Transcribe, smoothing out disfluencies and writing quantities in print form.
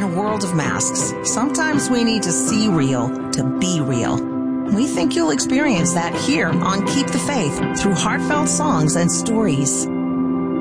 In a world of masks, sometimes we need to see real to be real. We think you'll experience that here on Keep the Faith through heartfelt songs and stories.